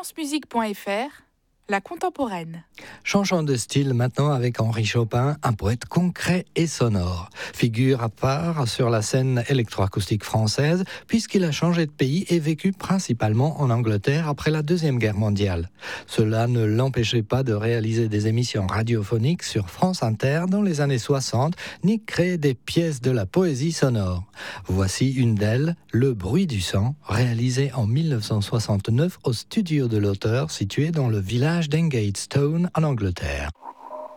francemusique.fr, la contemporaine. Changeons de style maintenant avec Henri Chopin, un poète concret et sonore. Figure à part sur la scène électroacoustique française, puisqu'il a changé de pays et vécu principalement en Angleterre après la Deuxième Guerre mondiale. Cela ne l'empêchait pas de réaliser des émissions radiophoniques sur France Inter dans les années 60, ni créer des pièces de la poésie sonore. Voici une d'elles, Le bruit du sang, réalisé en 1969 au studio de l'auteur situé dans le village d'Engadestone en Angleterre.